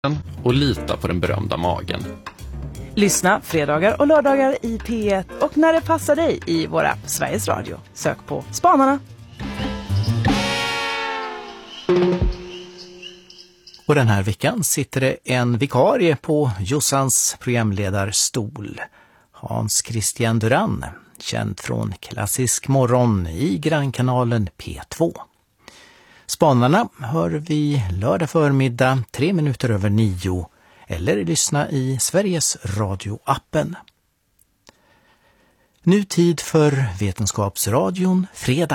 och lita på den berömda magen. Lyssna fredagar och lördagar i P1 och när det passar dig i våra Sveriges Radio. Sök på Spanarna. Och den här veckan sitter det en vikarie på Jossans programledarstol. Hans Christian Duran, känd från Klassisk morgon i grannkanalen P2. Spanarna hör vi lördag förmiddag 3:03 eller lyssna i Sveriges Radio-appen. Nu tid för Vetenskapsradion fredag.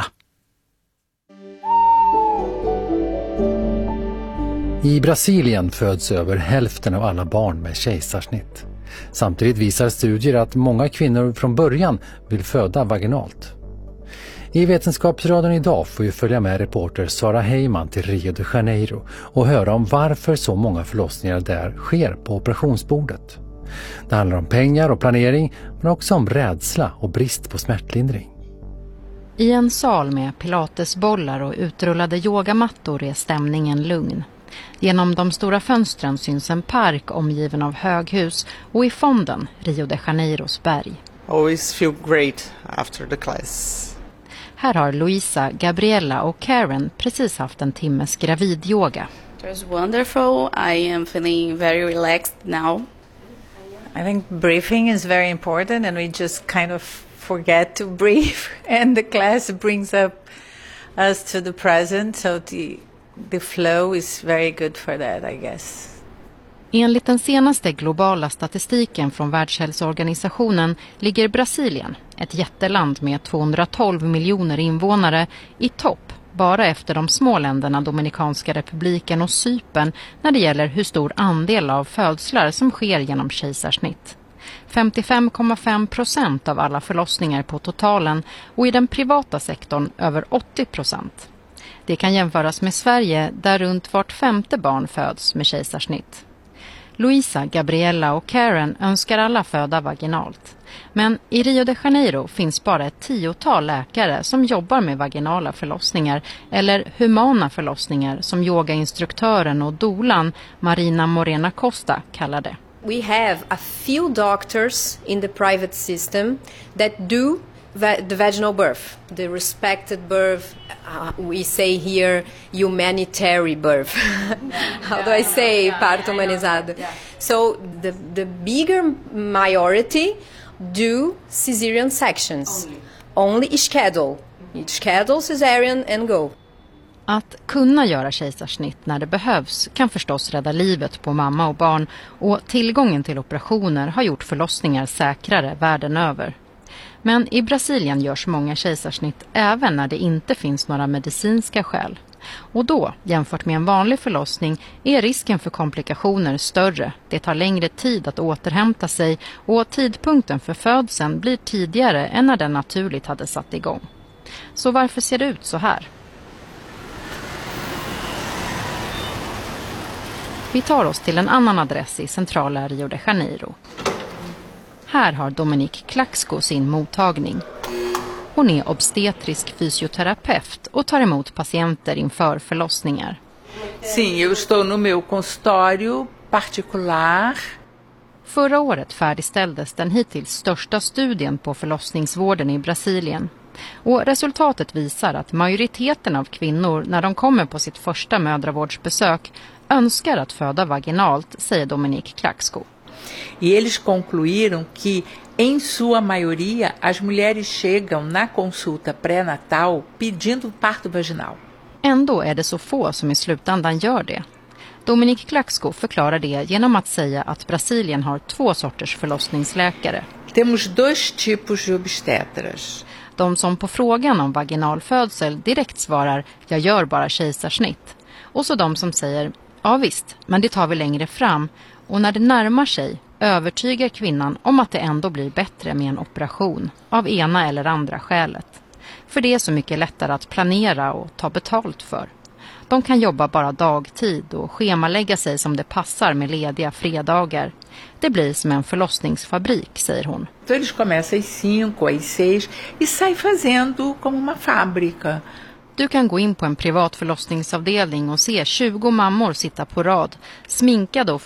I Brasilien föds över hälften av alla barn med kejsarsnitt. Samtidigt visar studier att många kvinnor från början vill föda vaginalt. I Vetenskapsradion idag får vi följa med reporter Sara Heyman till Rio de Janeiro och höra om varför så många förlossningar där sker på operationsbordet. Det handlar om pengar och planering, men också om rädsla och brist på smärtlindring. I en sal med pilatesbollar och utrullade yogamattor är stämningen lugn. Genom de stora fönstren syns en park omgiven av höghus och i fonden Rio de Janeiros berg. Always feel great after the class. Här har Luisa, Gabriella och Karen precis haft en timmes gravidyoga. It was wonderful. I am feeling very relaxed now. I think breathing is very important and we just kind of forget to breathe and the class brings up us to the present, so the flow is very good for that, I guess. Enligt den senaste globala statistiken från Världshälsoorganisationen ligger Brasilien, ett jätteland med 212 miljoner invånare, i topp bara efter de små länderna Dominikanska republiken och Cypern när det gäller hur stor andel av födslar som sker genom kejsarsnitt. 55,5% av alla förlossningar på totalen och i den privata sektorn över 80%. Det kan jämföras med Sverige där runt vart 5:e barn föds med kejsarsnitt. Luisa, Gabriella och Karen önskar alla föda vaginalt. Men i Rio de Janeiro finns bara ett 10-tal läkare som jobbar med vaginala förlossningar eller humana förlossningar som yogainstruktören och doulan Marina Morena Costa kallar det. We have a few doctors in the private system that do the vaginal birth, the respected birth, we say here humanitarian birth. How do I say parto humanizado? So the bigger majority do cesarean sections, only schedule cesarean and go. Att kunna göra kejsarsnitt när det behövs kan förstås rädda livet på mamma och barn, och tillgången till operationer har gjort förlossningar säkrare världen över. Men i Brasilien görs många kejsarsnitt även när det inte finns några medicinska skäl. Och då, jämfört med en vanlig förlossning, är risken för komplikationer större. Det tar längre tid att återhämta sig och tidpunkten för födseln blir tidigare än när den naturligt hade satt igång. Så varför ser det ut så här? Vi tar oss till en annan adress i centrala Rio de Janeiro. Här har Dominique Klaxko sin mottagning. Hon är obstetrisk fysioterapeut och tar emot patienter inför förlossningar. Sim, eu estou no meu consultório particular. Förra året färdigställdes den hittills största studien på förlossningsvården i Brasilien. Och resultatet visar att majoriteten av kvinnor när de kommer på sitt första mödravårdsbesök önskar att föda vaginalt, säger Dominique Klaxko. E eles concluíram que, em sua maioria, as mulheres chegam na consulta pré-natal pedindo parto vaginal. Ändå är det så få som i slutändan gör det. Dominique Klaxko förklarar det genom att säga att Brasilien har 2 sorters förlossningsläkare. Temos 2 tipos de obstetras. De som på frågan om vaginalfödsel direkt svarar "jag gör bara kejsarsnitt". Och så de som säger "ja visst, men det tar vi längre fram", och när det närmar sig övertygar kvinnan om att det ändå blir bättre med en operation av ena eller andra skälet. För det är så mycket lättare att planera och ta betalt för. De kan jobba bara dagtid och schemalägga sig som det passar med lediga fredagar. Det blir som en förlossningsfabrik, säger hon. Então eles começam às 5, às 6 e sai fazendo como uma fábrica. Du kan gå in på en privat förlossningsavdelning och se 20 mammor sitta på rad, sminkade och